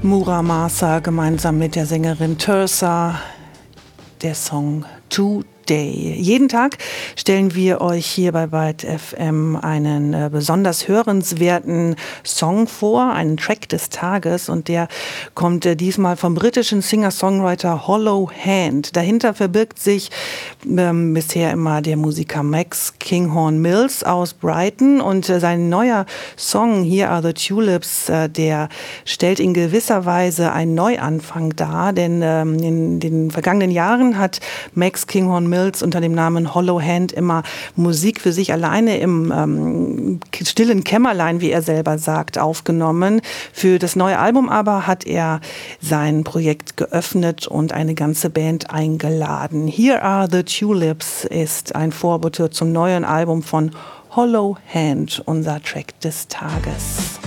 Muramasa gemeinsam mit der Sängerin Thirsa, der Song Today. Jeden Tag stellen wir euch hier bei Byte FM einen besonders hörenswerten Song vor, einen Track des Tages, und der kommt diesmal vom britischen Singer-Songwriter Hollow Hand. Dahinter verbirgt sich bisher immer der Musiker Max Kinghorn Mills aus Brighton, und sein neuer Song Here Are the Tulips, der stellt in gewisser Weise einen Neuanfang dar, denn in den vergangenen Jahren hat Max Kinghorn Mills unter dem Namen Hollow Hand immer Musik für sich alleine im stillen Kämmerlein, wie er selber sagt, aufgenommen. Für das neue Album aber hat er sein Projekt geöffnet und eine ganze Band eingeladen. Here Are the Tulips ist ein Vorbote zum neuen Album von Hollow Hand, unser Track des Tages.